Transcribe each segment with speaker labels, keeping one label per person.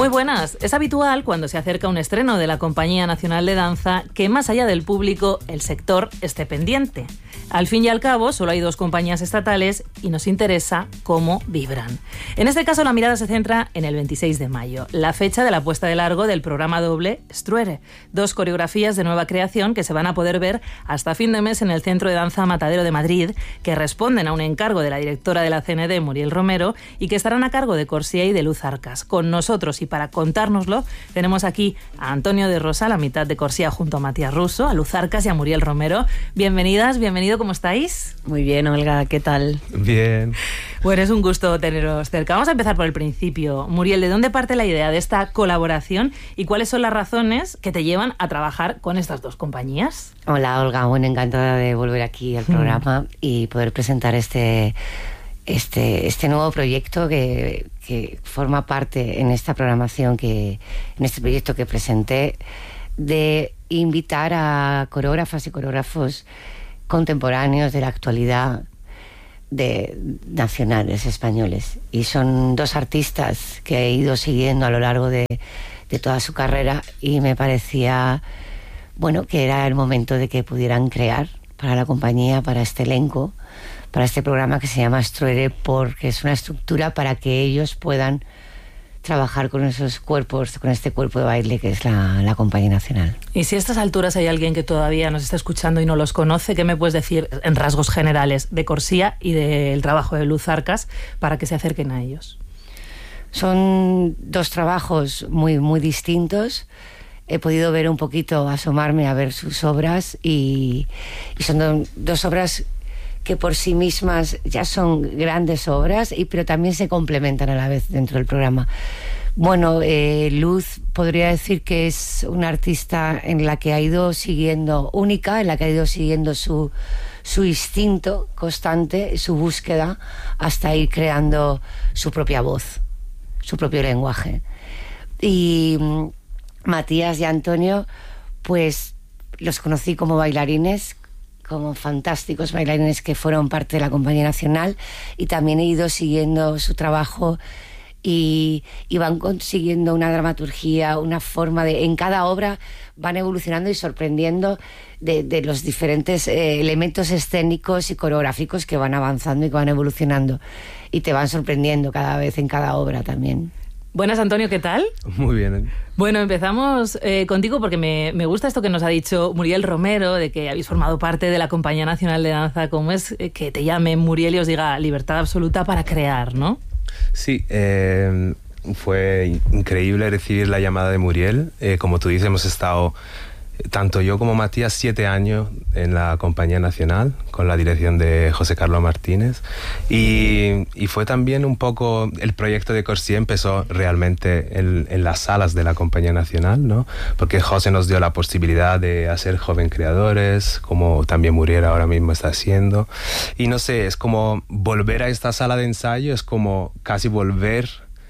Speaker 1: Muy buenas. Es habitual cuando se acerca un estreno de la Compañía Nacional de Danza que más allá del público el sector esté pendiente. Al fin y al cabo solo hay 2 compañías estatales y nos interesa cómo vibran. En este caso la mirada se centra en el 26 de mayo, la fecha de la puesta de largo del programa doble Struere, 2 coreografías de nueva creación que se van a poder ver hasta fin de mes en el Centro de Danza Matadero de Madrid, que responden a un encargo de la directora de la CND, Muriel Romero, y que estarán a cargo de Corsia y de Luz Arcas. Con nosotros y para contárnoslo tenemos aquí a Antonio de Rosa, la mitad de Corsia, junto a Matías Russo, a Luz Arcas y a Muriel Romero. Bienvenidas, bienvenido, ¿cómo estáis?
Speaker 2: Muy bien, Olga, ¿qué tal?
Speaker 3: Bien.
Speaker 1: Bueno, es un gusto teneros cerca. Vamos a empezar por el principio. Muriel, ¿de dónde parte la idea de esta colaboración y cuáles son las razones que te llevan a trabajar con estas 2 compañías?
Speaker 2: Hola, Olga, bueno, encantada de volver aquí al programa y poder presentar este nuevo proyecto que forma parte en esta programación, en este proyecto que presenté, de invitar a coreógrafas y coreógrafos contemporáneos de la actualidad, de nacionales españoles. Y son 2 artistas que he ido siguiendo a lo largo de toda su carrera y me parecía, bueno, que era el momento de que pudieran crear para la compañía, para este elenco, para este programa que se llama Struere, porque es una estructura para que ellos puedan trabajar con esos cuerpos, con este cuerpo de baile que es la Compañía Nacional.
Speaker 1: Y si a estas alturas hay alguien que todavía nos está escuchando y no los conoce, ¿qué me puedes decir en rasgos generales de Corsia y del trabajo de Luz Arcas para que se acerquen a ellos?
Speaker 2: Son 2 trabajos muy, muy distintos. He podido ver un poquito, asomarme a ver sus obras y son 2 obras que por sí mismas ya son grandes obras, pero también se complementan a la vez dentro del programa. Bueno, Luz podría decir que es una artista en la que ha ido siguiendo, única, en la que ha ido siguiendo su instinto constante, su búsqueda, hasta ir creando su propia voz, su propio lenguaje. Y Matías y Antonio, pues los conocí como bailarines, como fantásticos bailarines que fueron parte de la Compañía Nacional, y también he ido siguiendo su trabajo y van consiguiendo una dramaturgia, una forma de... En cada obra van evolucionando y sorprendiendo de los diferentes elementos escénicos y coreográficos que van avanzando y que van evolucionando y te van sorprendiendo cada vez en cada obra también.
Speaker 1: Buenas, Antonio, ¿qué tal?
Speaker 3: Muy bien.
Speaker 1: Bueno, empezamos contigo porque me gusta esto que nos ha dicho Muriel Romero, de que habéis formado parte de la Compañía Nacional de Danza. ¿Cómo es que te llame Muriel y os diga libertad absoluta para crear, no?
Speaker 3: Sí, fue increíble recibir la llamada de Muriel. Como tú dices, hemos estado, tanto yo como Matías, 7 años en la Compañía Nacional con la dirección de José Carlos Martínez, y fue también un poco, el proyecto de Corsia empezó realmente en las salas de la Compañía Nacional, ¿no? Porque José nos dio la posibilidad de hacer joven creadores, como también Muriel ahora mismo está haciendo, y no sé, es como volver a esta sala de ensayo, es como casi volver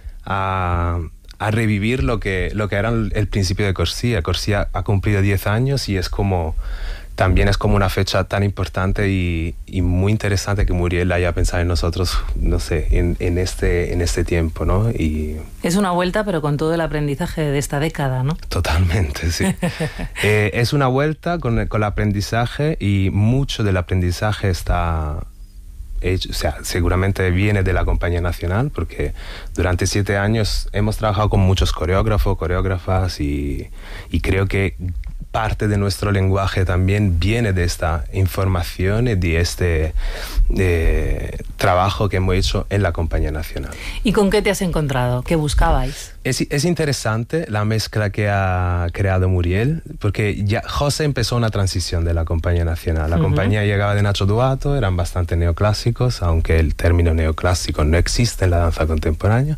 Speaker 3: a revivir lo que era el principio de Corsia. Corsia ha cumplido 10 años y también es como una fecha tan importante y muy interesante que Muriel haya pensado en nosotros, no sé, en este tiempo, ¿no? Y
Speaker 1: es una vuelta, pero con todo el aprendizaje de esta década, ¿no?
Speaker 3: Totalmente, sí. Es una vuelta con el aprendizaje, y mucho del aprendizaje está... o sea, seguramente viene de la Compañía Nacional, porque durante 7 años hemos trabajado con muchos coreógrafos, coreógrafas, y creo que parte de nuestro lenguaje también viene de esta información y de este trabajo que hemos hecho en la Compañía Nacional.
Speaker 1: ¿Y con qué te has encontrado? ¿Qué buscabais?
Speaker 3: Es interesante la mezcla que ha creado Muriel, porque ya José empezó una transición de la Compañía Nacional. La compañía llegaba de Nacho Duato, eran bastante neoclásicos, aunque el término neoclásico no existe en la danza contemporánea.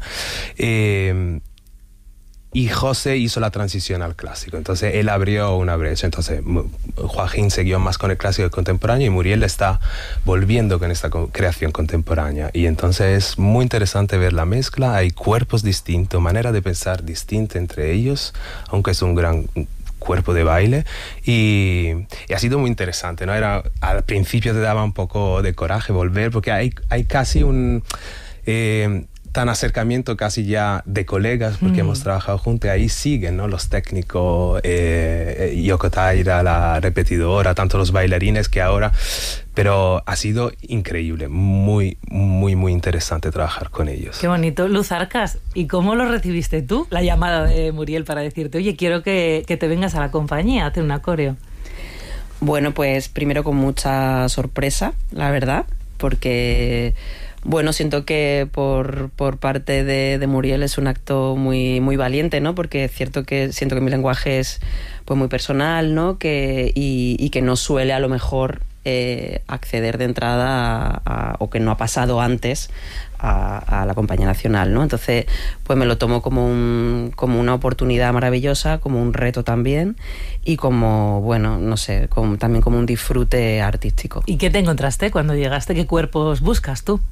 Speaker 3: Y José hizo la transición al clásico, entonces él abrió una brecha. Entonces Joaquín siguió más con el clásico contemporáneo y Muriel está volviendo con esta creación contemporánea, y entonces es muy interesante ver la mezcla. Hay cuerpos distintos, manera de pensar distinta entre ellos, aunque es un gran cuerpo de baile, y ha sido muy interesante, ¿no? Al principio te daba un poco de coraje volver, porque hay casi tan acercamiento casi ya de colegas, porque hemos trabajado juntos, ahí siguen, ¿no? Los técnicos, Yoko Taira, la repetidora, tanto los bailarines que ahora... Pero ha sido increíble, muy, muy, muy interesante trabajar con ellos.
Speaker 1: Qué bonito. Luz Arcas, ¿y cómo lo recibiste tú? La llamada de Muriel para decirte, oye, quiero que te vengas a la compañía a hacer un coreo.
Speaker 4: Bueno, pues primero con mucha sorpresa, la verdad, porque... Bueno, siento que por parte de Muriel es un acto muy, muy valiente, ¿no? Porque es cierto que siento que mi lenguaje es pues muy personal, ¿no? Y que no suele a lo mejor acceder de entrada o que no ha pasado antes a la Compañía Nacional, ¿no? Entonces, pues me lo tomo como una oportunidad maravillosa, como un reto también y como, bueno, no sé, también como un disfrute artístico.
Speaker 1: ¿Y qué te encontraste cuando llegaste? ¿Qué cuerpos buscas tú?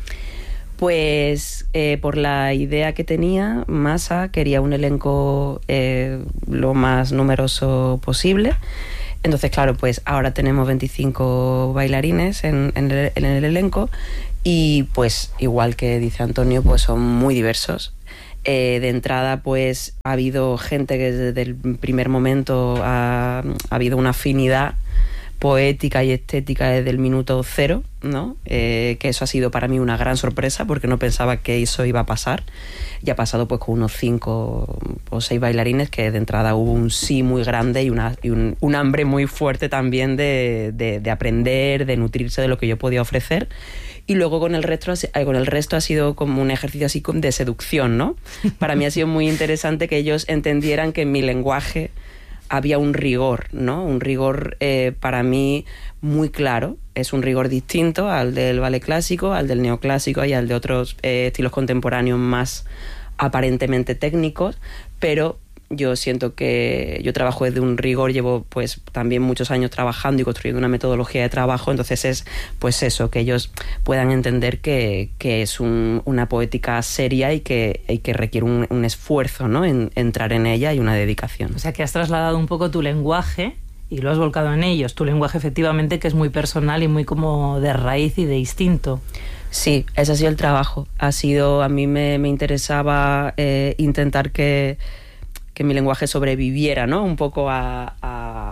Speaker 4: Pues por la idea que tenía, Masa quería un elenco lo más numeroso posible. Entonces, claro, pues ahora tenemos 25 bailarines en el elenco y pues igual que dice Antonio, pues son muy diversos. De entrada, pues ha habido gente que desde el primer momento ha habido una afinidad poética y estética desde el minuto cero, ¿no? Que eso ha sido para mí una gran sorpresa porque no pensaba que eso iba a pasar. Y ha pasado pues con unos 5 o 6 bailarines que de entrada hubo un sí muy grande y un hambre muy fuerte también de aprender, de nutrirse de lo que yo podía ofrecer. Y luego con el resto ha sido como un ejercicio así de seducción, ¿no? Para mí ha sido muy interesante que ellos entendieran que en mi lenguaje había un rigor, ¿no? Un rigor para mí muy claro. Es un rigor distinto al del ballet clásico, al del neoclásico y al de otros estilos contemporáneos más aparentemente técnicos, pero yo siento que yo trabajo desde un rigor, llevo pues también muchos años trabajando y construyendo una metodología de trabajo, entonces es pues eso, que ellos puedan entender que es una poética seria y que requiere un esfuerzo, ¿no? En entrar en ella y una dedicación.
Speaker 1: O sea que has trasladado un poco tu lenguaje y lo has volcado en ellos, tu lenguaje efectivamente que es muy personal y muy como de raíz y de instinto.
Speaker 4: Sí, ese ha sido el trabajo. A mí me interesaba intentar que mi lenguaje sobreviviera, ¿no? Un poco a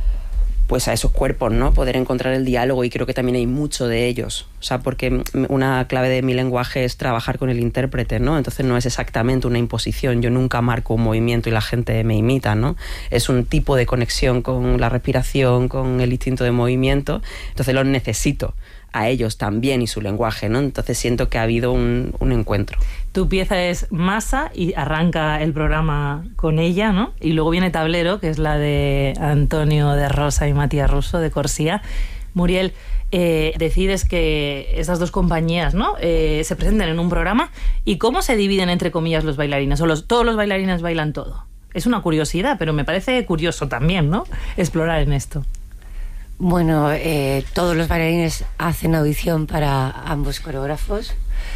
Speaker 4: esos cuerpos, ¿no? Poder encontrar el diálogo y creo que también hay mucho de ellos. O sea, porque una clave de mi lenguaje es trabajar con el intérprete, ¿no? Entonces no es exactamente una imposición. Yo nunca marco un movimiento y la gente me imita, ¿no? Es un tipo de conexión con la respiración, con el instinto de movimiento. Entonces los necesito a ellos también y su lenguaje, ¿no? Entonces siento que ha habido un encuentro.
Speaker 1: Tu pieza es Masa y arranca el programa con ella, ¿no? Y luego viene Tablero, que es la de Antonio de Rosa y Matías Russo de Corsía. Muriel, decides que estas dos compañías, ¿no? Se presenten en un programa. ¿Y cómo se dividen, entre comillas, los bailarines? ¿O todos los bailarines bailan todo? Es una curiosidad, pero me parece curioso también, ¿no? Explorar en esto.
Speaker 2: Bueno, todos los bailarines hacen audición para ambos coreógrafos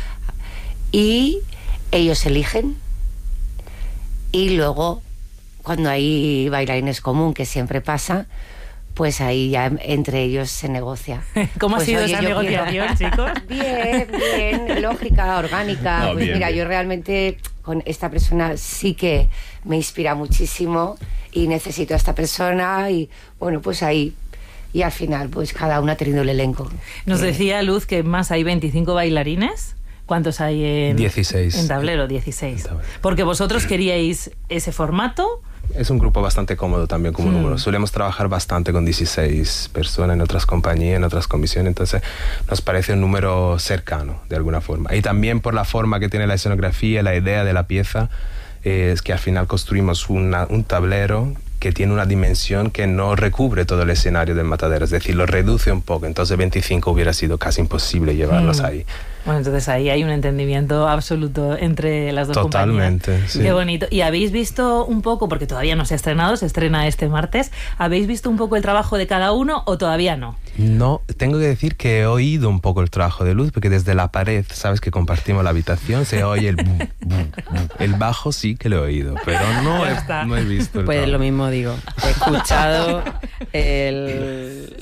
Speaker 2: y ellos eligen, y luego cuando hay bailarines común, que siempre pasa, pues ahí ya entre ellos se negocia.
Speaker 1: ¿Cómo
Speaker 2: pues,
Speaker 1: ha sido esa negociación, chicos?
Speaker 2: Bien, lógica, orgánica.
Speaker 3: No,
Speaker 2: pues
Speaker 3: bien,
Speaker 2: mira,
Speaker 3: bien.
Speaker 2: yo realmente con esta persona sí que me inspira muchísimo y necesito a esta persona y bueno, pues ahí... Y al final, pues cada uno ha tenido el elenco.
Speaker 1: Nos decía Luz que más hay 25 bailarines. ¿Cuántos hay en
Speaker 3: 16?
Speaker 1: En Tablero, 16.
Speaker 3: En Tablero.
Speaker 1: Porque vosotros queríais ese formato.
Speaker 3: Es un grupo bastante cómodo también como número. Solemos trabajar bastante con 16 personas en otras compañías, en otras comisiones, entonces nos parece un número cercano de alguna forma. Y también por la forma que tiene la escenografía, la idea de la pieza, es que al final construimos un tablero que tiene una dimensión que no recubre todo el escenario del Matadero, es decir, lo reduce un poco, entonces 25 hubiera sido casi imposible llevarlos ahí.
Speaker 1: Bueno, entonces ahí hay un entendimiento absoluto entre las dos
Speaker 3: Totalmente,
Speaker 1: compañías.
Speaker 3: sí.
Speaker 1: Qué bonito. ¿Y habéis visto un poco, porque todavía no se ha estrenado, se estrena este martes, ¿habéis visto un poco el trabajo de cada uno o todavía no?
Speaker 3: No, tengo que decir que he oído un poco el trabajo de Luz, porque desde la pared, sabes que compartimos la habitación, se oye el bum, bum, bum. El bajo sí que lo he oído, pero no he visto el
Speaker 4: Pues
Speaker 3: trabajo.
Speaker 4: lo mismo digo. He escuchado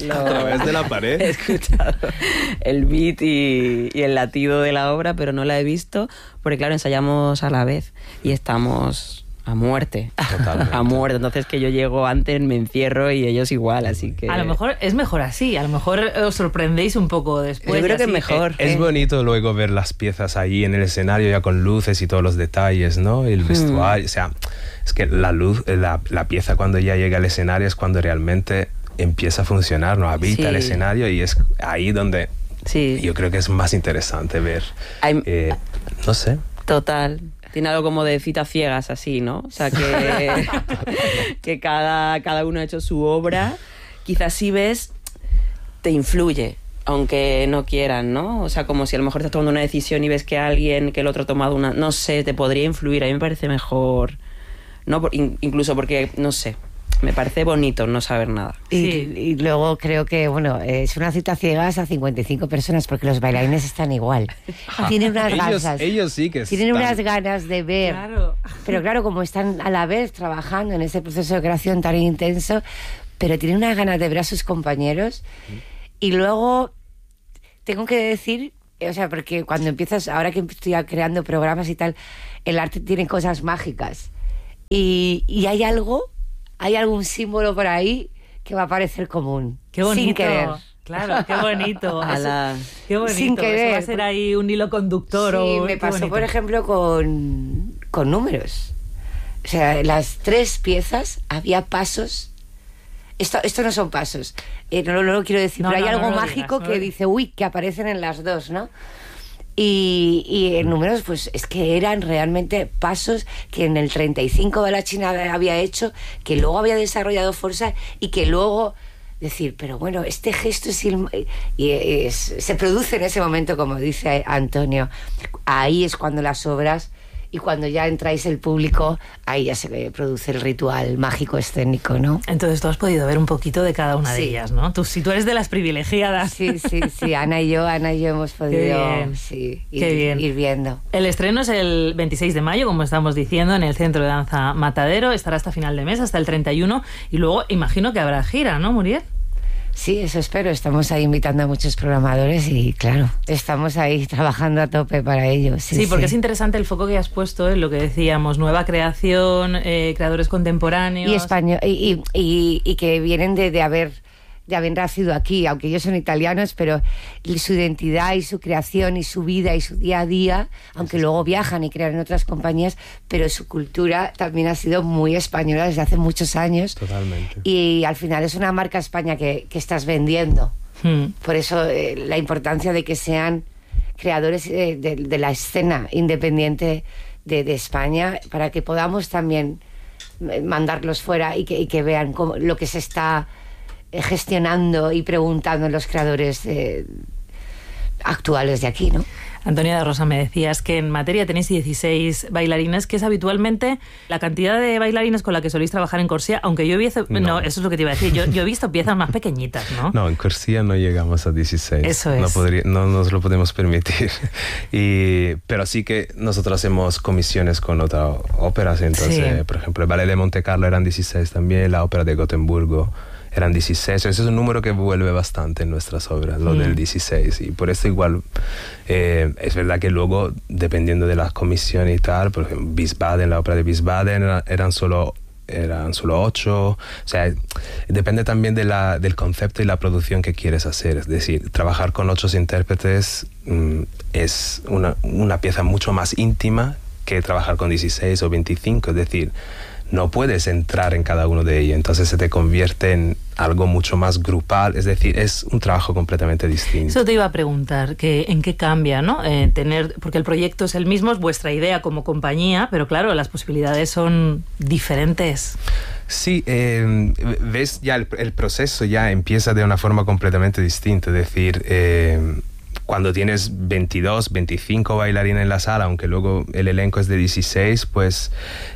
Speaker 3: A través de la pared.
Speaker 4: He escuchado el beat y el latido de la obra, pero no la he visto porque, claro, ensayamos a la vez y estamos a muerte.
Speaker 3: Totalmente.
Speaker 4: A muerte. Entonces, que yo llego antes, me encierro y ellos igual, así que...
Speaker 1: A lo mejor es mejor así, a lo mejor os sorprendéis un poco después.
Speaker 4: Yo creo que
Speaker 1: así.
Speaker 4: es mejor.
Speaker 3: Es bonito luego ver las piezas ahí en el escenario ya con luces y todos los detalles, ¿no? El vestuario, o sea, es que la luz, la pieza cuando ya llega al escenario es cuando realmente empieza a funcionar, ¿no? Habita el escenario y es ahí donde yo creo que es más interesante ver. No sé.
Speaker 4: Total. Tiene algo como de citas ciegas así, ¿no? O sea, que cada uno ha hecho su obra. Quizás si ves, te influye, aunque no quieran, ¿no? O sea, como si a lo mejor estás tomando una decisión y ves que que el otro ha tomado una... No sé, te podría influir. A mí me parece mejor, ¿no? Incluso porque, no sé, me parece bonito no saber nada.
Speaker 2: Y luego creo que, bueno, es una cita ciegas a 55 personas porque los bailarines están igual. Tienen unas ganas.
Speaker 3: Ellos sí que
Speaker 2: tienen unas ganas de ver.
Speaker 1: Claro.
Speaker 2: Pero claro, como están a la vez trabajando en ese proceso de creación tan intenso, pero tienen unas ganas de ver a sus compañeros. Y luego tengo que decir, o sea, porque cuando empiezas, ahora que estoy creando programas y tal, el arte tiene cosas mágicas. Y hay algún símbolo por ahí que va a parecer común.
Speaker 1: Qué bonito.
Speaker 2: Sin querer.
Speaker 1: Claro, qué bonito. Qué bonito.
Speaker 2: Sin querer.
Speaker 1: Eso va a ser ahí un hilo conductor.
Speaker 2: Sí, me pasó, por ejemplo, con números. O sea, en las 3 piezas había pasos. Esto no son pasos. No lo quiero decir, pero hay algo mágico que dice, uy, que aparecen en las 2, ¿no? Y en números, pues es que eran realmente pasos que en el 35 Balachina había hecho, que luego había desarrollado fuerza y que luego decir, pero bueno, este gesto se produce en ese momento, como dice Antonio. Ahí es cuando las obras, y cuando ya entráis el público, ahí ya se produce el ritual mágico escénico, ¿no?
Speaker 1: Entonces tú has podido ver un poquito de cada una de ellas, ¿no? Si tú eres de las privilegiadas.
Speaker 2: Sí, Ana y yo hemos podido ir viendo.
Speaker 1: El estreno es el 26 de mayo, como estamos diciendo, en el Centro de Danza Matadero. Estará hasta final de mes, hasta el 31, y luego imagino que habrá gira, ¿no, Muriel?
Speaker 2: Sí, eso espero. Estamos ahí invitando a muchos programadores y, claro, estamos ahí trabajando a tope para ello.
Speaker 1: Sí, porque es interesante el foco que has puesto en lo que decíamos, nueva creación, creadores contemporáneos.
Speaker 2: Y español, y que vienen de haber nacido aquí, aunque ellos son italianos, pero su identidad y su creación y su vida y su día a día, aunque luego viajan y crean en otras compañías, pero su cultura también ha sido muy española desde hace muchos años.
Speaker 3: Totalmente.
Speaker 2: Y al final es una marca España que estás vendiendo. Por eso la importancia de que sean creadores de la escena independiente de España, para que podamos también mandarlos fuera y que vean lo que se está gestionando y preguntando a los creadores actuales de aquí, ¿no?
Speaker 1: Antonia de Rosa, me decías que en materia tenéis 16 bailarines, que es habitualmente la cantidad de bailarines con la que soléis trabajar en Corsia, aunque yo he visto... No, eso es lo que te iba a decir. Yo he visto piezas más pequeñitas, ¿no?
Speaker 3: No, en Corsia no llegamos a 16.
Speaker 1: Eso es.
Speaker 3: No nos lo podemos permitir. Pero sí que nosotros hacemos comisiones con otras óperas. Entonces, por ejemplo, el Ballet de Monte Carlo eran 16 también, la ópera de Gotemburgo eran 16. Ese es un número que vuelve bastante en nuestras obras, lo del 16. Y por eso igual es verdad que luego, dependiendo de las comisiones y tal, por ejemplo, Wiesbaden, la ópera de Wiesbaden eran solo 8. O sea, depende también del concepto y la producción que quieres hacer. Es decir, trabajar con 8 intérpretes es una pieza mucho más íntima que trabajar con 16 o 25. Es decir, no puedes entrar en cada uno de ellos, entonces se te convierte en algo mucho más grupal, es decir, es un trabajo completamente distinto.
Speaker 1: Eso te iba a preguntar, que en qué cambia, ¿no? Porque el proyecto es el mismo, es vuestra idea como compañía, pero claro, las posibilidades son diferentes.
Speaker 3: Sí, ves ya el proceso ya empieza de una forma completamente distinta, es decir, cuando tienes 22, 25 bailarines en la sala, aunque luego el elenco es de 16, pues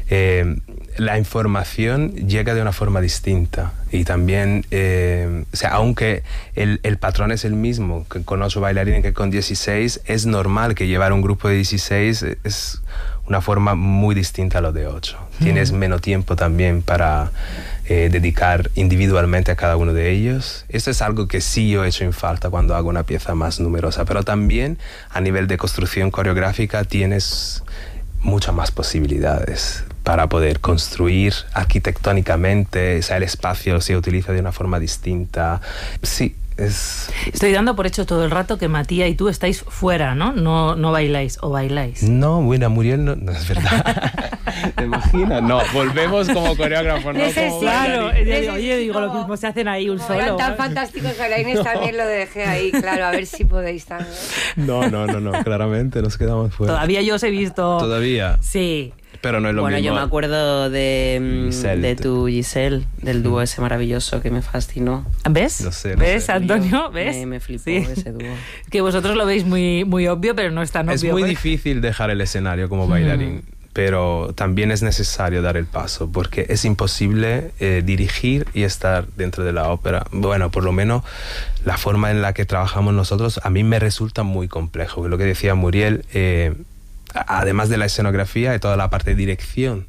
Speaker 3: la información llega de una forma distinta. Y también, o sea, aunque el patrón es el mismo con 8 bailarines que con 16, es normal que llevar un grupo de 16 es una forma muy distinta a lo de 8. Tienes menos tiempo también para dedicar individualmente a cada uno de ellos. Eso es algo que sí yo he hecho en falta cuando hago una pieza más numerosa, pero también a nivel de construcción coreográfica tienes muchas más posibilidades para poder construir arquitectónicamente, o sea, el espacio se utiliza de una forma distinta. Sí,
Speaker 1: Estoy dando por hecho todo el rato que Matías y tú estáis fuera, ¿no? No bailáis, ¿o bailáis?
Speaker 3: No, bueno, Muriel no es verdad. ¿Te imaginas? No, volvemos como coreógrafos, no como
Speaker 1: claro, digo, lo mismo se hacen ahí un solo.
Speaker 2: Eran tan fantásticos bailarines, también lo dejé ahí, claro, a ver si podéis también.
Speaker 3: No, claramente nos quedamos fuera.
Speaker 1: Todavía yo os he visto.
Speaker 3: ¿Todavía?
Speaker 1: Sí.
Speaker 3: Pero no es lo mismo.
Speaker 4: Bueno, yo me acuerdo de tu Giselle, del dúo ese maravilloso que me fascinó.
Speaker 1: ¿Ves?
Speaker 3: Lo sé,
Speaker 1: ¿Ves, Antonio? ¿Ves?
Speaker 4: Me flipó
Speaker 1: sí.
Speaker 4: ese dúo.
Speaker 1: Que vosotros lo veis muy, muy obvio, pero no es tan obvio.
Speaker 3: Es muy difícil dejar el escenario como bailarín, pero también es necesario dar el paso, porque es imposible dirigir y estar dentro de la ópera. Bueno, por lo menos la forma en la que trabajamos nosotros a mí me resulta muy complejo. Lo que decía Muriel, además de la escenografía y toda la parte de dirección,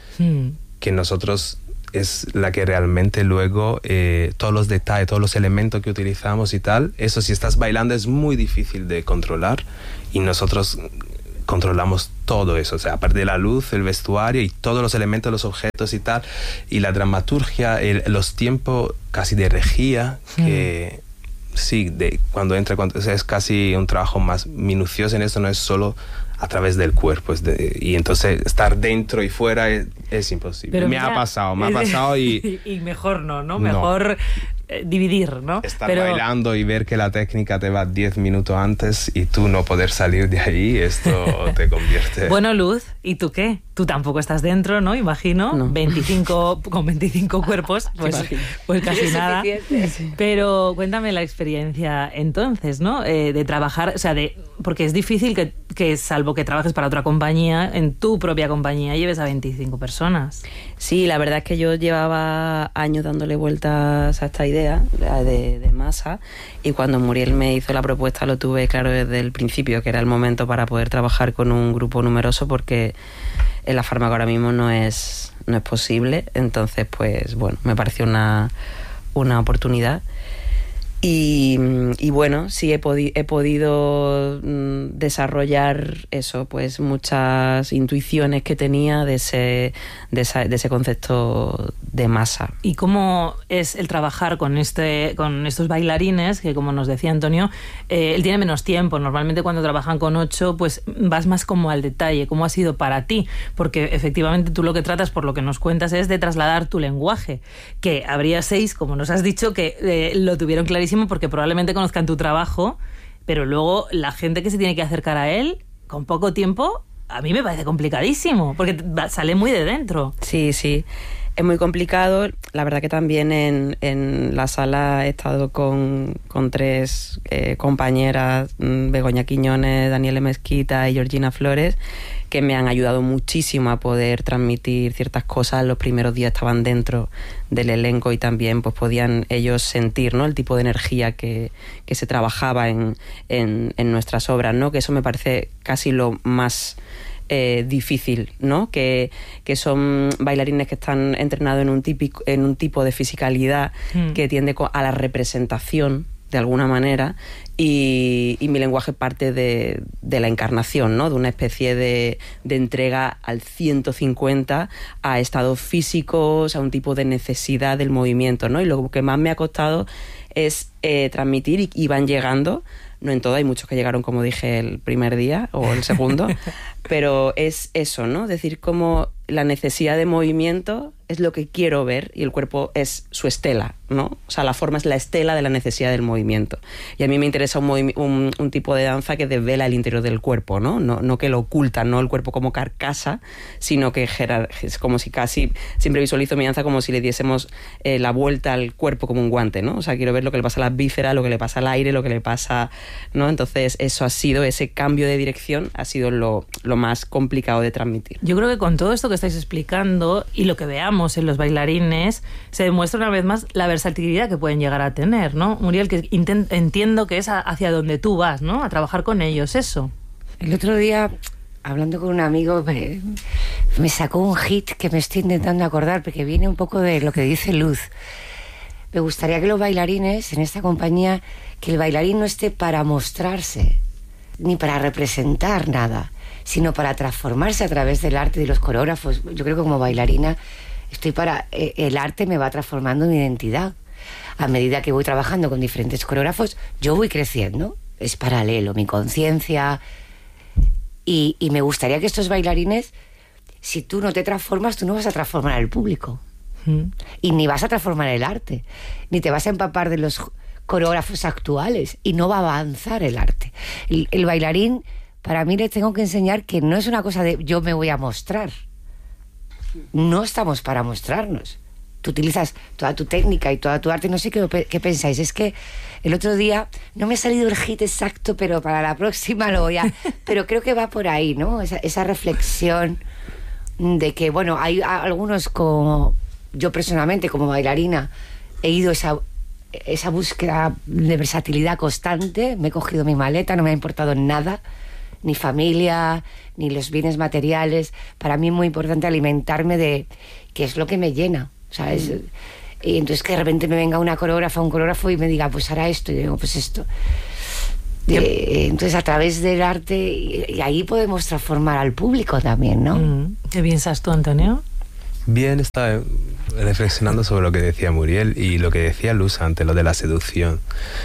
Speaker 3: que nosotros es la que realmente luego todos los detalles, todos los elementos que utilizamos y tal, eso si estás bailando es muy difícil de controlar, y nosotros controlamos todo eso, o sea, aparte de la luz, el vestuario y todos los elementos, los objetos y tal, y la dramaturgia, los tiempos casi de regía, que sí, cuando o sea, es casi un trabajo más minucioso en eso, no es solo a través del cuerpo, y entonces estar dentro y fuera es imposible.
Speaker 1: Pero
Speaker 3: me ha pasado y
Speaker 1: mejor no, mejor dividir, ¿no?
Speaker 3: Estar bailando y ver que la técnica te va 10 minutos antes y tú no poder salir de ahí, esto te convierte...
Speaker 1: Bueno, Luz, ¿y tú qué? Tú tampoco estás dentro, ¿no? Imagino.
Speaker 4: No.
Speaker 1: 25 cuerpos, pues casi nada.
Speaker 2: Sí.
Speaker 1: Pero cuéntame la experiencia entonces, ¿no? De trabajar, o sea, porque es difícil que salvo que trabajes para otra compañía, en tu propia compañía lleves a 25 personas.
Speaker 4: Sí, la verdad es que yo llevaba años dándole vueltas a esta idea de masa, y cuando Muriel me hizo la propuesta lo tuve claro desde el principio, que era el momento para poder trabajar con un grupo numeroso, porque en la fármaca ahora mismo no es posible. Entonces, pues bueno, me pareció una oportunidad. Y bueno, sí he podido desarrollar eso, pues muchas intuiciones que tenía de ese concepto de masa.
Speaker 1: ¿Y cómo es el trabajar con estos bailarines, que como nos decía Antonio, él tiene menos tiempo? Normalmente cuando trabajan con 8, pues vas más como al detalle. ¿Cómo ha sido para ti? Porque efectivamente tú lo que tratas, por lo que nos cuentas, es de trasladar tu lenguaje, que habría 6, como nos has dicho, que lo tuvieron clarísimo porque probablemente conozcan tu trabajo, pero luego la gente que se tiene que acercar a él con poco tiempo, a mí me parece complicadísimo, porque sale muy de dentro.
Speaker 4: Sí, es muy complicado. La verdad que también en la sala he estado con 3 compañeras, Begoña Quiñones, Daniela Mezquita y Georgina Flores, que me han ayudado muchísimo a poder transmitir ciertas cosas. Los primeros días estaban dentro del elenco y también pues podían ellos sentir, ¿no?, el tipo de energía que se trabajaba en nuestras obras, ¿no? Que eso me parece casi lo más difícil, ¿no? Que son bailarines que están entrenados en un tipo de fisicalidad que tiende a la representación de alguna manera, y mi lenguaje parte de la encarnación, ¿no? De una especie de entrega al 150 a estados físicos, a un tipo de necesidad del movimiento, ¿no? Y lo que más me ha costado es transmitir, y van llegando, no en todo, hay muchos que llegaron, como dije, el primer día o el segundo, pero es eso, ¿no? Decir, como la necesidad de movimiento es lo que quiero ver y el cuerpo es su estela, ¿no? O sea, la forma es la estela de la necesidad del movimiento. Y a mí me interesa un tipo de danza que desvela el interior del cuerpo, ¿no? No que lo oculta, no el cuerpo como carcasa, sino que es como si casi, siempre visualizo mi danza como si le diésemos la vuelta al cuerpo como un guante, ¿no? O sea, quiero ver lo que le pasa a las vísceras, lo que le pasa al aire, lo que le pasa, ¿no? Entonces, eso ha sido, ese cambio de dirección ha sido lo más complicado de transmitir.
Speaker 1: Yo creo que con todo esto que estáis explicando y lo que veamos en los bailarines, se demuestra una vez más la versatilidad que pueden llegar a tener, ¿no? Muriel, que entiendo que es hacia donde tú vas, ¿no? A trabajar con ellos, eso.
Speaker 2: El otro día, hablando con un amigo, me sacó un hit que me estoy intentando acordar, porque viene un poco de lo que dice Luz. Me gustaría que los bailarines en esta compañía, que el bailarín no esté para mostrarse, ni para representar nada, sino para transformarse a través del arte de los coreógrafos. Yo creo que como bailarina el arte me va transformando mi identidad. A medida que voy trabajando con diferentes coreógrafos, yo voy creciendo. Es paralelo, mi conciencia. Y me gustaría que estos bailarines, si tú no te transformas, tú no vas a transformar al público. Y ni vas a transformar el arte. Ni te vas a empapar de los coreógrafos actuales. Y no va a avanzar el arte. El bailarín, para mí, le tengo que enseñar que no es una cosa de yo me voy a mostrar. No estamos para mostrarnos. Tú utilizas toda tu técnica y toda tu arte. No sé qué pensáis. Es que el otro día no me ha salido el hit exacto, pero para la próxima lo voy a... Pero creo que va por ahí, ¿no? Esa reflexión de que, bueno, hay algunos como... Yo personalmente, como bailarina, he ido esa búsqueda de versatilidad constante. Me he cogido mi maleta, no me ha importado nada. Ni familia, ni los bienes materiales. Para mí es muy importante alimentarme de qué es lo que me llena, ¿sabes? Y entonces que de repente me venga un coreógrafo y me diga, pues hará esto, y yo digo, pues esto. Entonces a través del arte, y ahí podemos transformar al público también, ¿no?
Speaker 1: ¿Qué piensas tú, Antonio?
Speaker 3: Bien, estaba reflexionando sobre lo que decía Muriel y lo que decía Luz antes, lo de la seducción.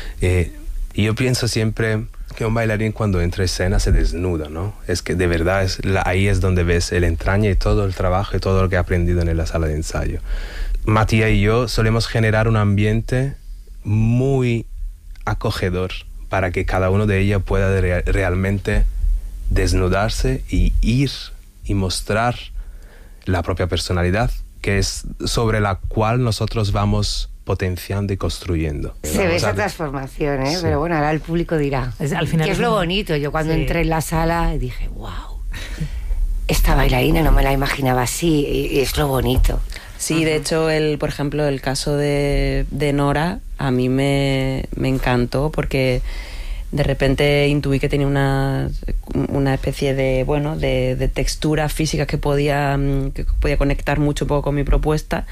Speaker 3: Y yo pienso siempre que un bailarín cuando entra a escena se desnuda, ¿no? Es que de verdad ahí es donde ves el entraña y todo el trabajo y todo lo que he aprendido en la sala de ensayo. Matías y yo solemos generar un ambiente muy acogedor para que cada uno de ellos pueda realmente desnudarse y ir y mostrar la propia personalidad, que es sobre la cual nosotros vamos potenciando y construyendo.
Speaker 2: Se ve esa transformación, ¿eh? Sí. Pero bueno, ahora el público dirá.
Speaker 1: Al final
Speaker 2: que es lo bonito. Yo cuando entré en la sala dije, wow, esta bailarina no me la imaginaba así, y es lo bonito.
Speaker 4: Sí, de hecho, por ejemplo, el caso de Nora a mí me encantó porque de repente intuí que tenía una especie de textura física que podía conectar mucho poco con mi propuesta.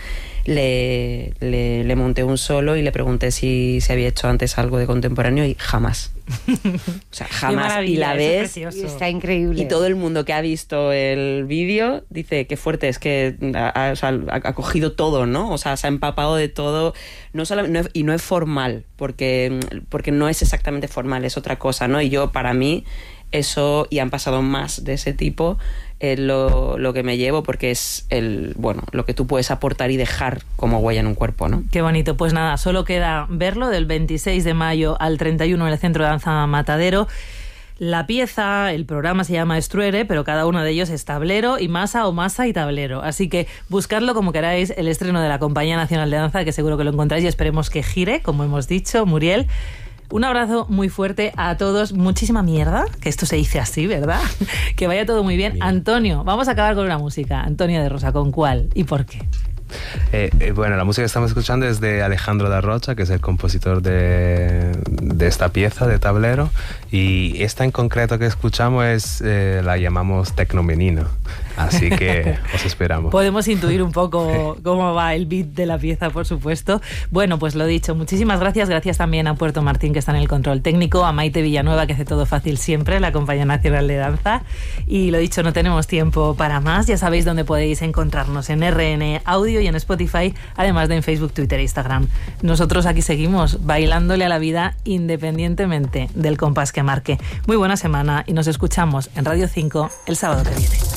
Speaker 4: Le monté un solo y le pregunté si se había hecho antes algo de contemporáneo y jamás. O sea, jamás. Y la ves
Speaker 2: y está increíble.
Speaker 4: Y todo el mundo que ha visto el vídeo dice qué fuerte es, que ha cogido todo, ¿no? O sea, se ha empapado de todo. Y no es formal, porque no es exactamente formal, es otra cosa, ¿no? Y yo, para mí, eso, y han pasado más de ese tipo, es lo que me llevo, porque es lo que tú puedes aportar y dejar como huella en un cuerpo, ¿no?
Speaker 1: Qué bonito. Pues nada, solo queda verlo del 26 de mayo al 31 en el Centro de Danza Matadero. La pieza, el programa se llama Estruere, pero cada uno de ellos es tablero y masa o masa y tablero. Así que buscadlo como queráis, el estreno de la Compañía Nacional de Danza, que seguro que lo encontráis y esperemos que gire, como hemos dicho. Muriel, un abrazo muy fuerte a todos. Muchísima mierda, que esto se dice así, ¿verdad? Que vaya todo muy bien. Antonio, vamos a acabar con una música. Antonio de Rosa, ¿con cuál y por qué?
Speaker 3: Bueno, la música que estamos escuchando es de Alejandro da Rocha, que es el compositor de esta pieza de tablero, y esta en concreto que escuchamos la llamamos Tecnomenino, así que os esperamos.
Speaker 1: Podemos intuir un poco cómo va el beat de la pieza, por supuesto. Bueno, pues lo dicho, muchísimas gracias también a Puerto Martín, que está en el control técnico, a Maite Villanueva, que hace todo fácil siempre, la Compañía Nacional de Danza, y lo dicho, no tenemos tiempo para más. Ya sabéis dónde podéis encontrarnos, en RN Audio y en Spotify, además de en Facebook, Twitter e Instagram. Nosotros aquí seguimos bailándole a la vida independientemente del compás que marque. Muy buena semana y nos escuchamos en Radio 5 el sábado que viene.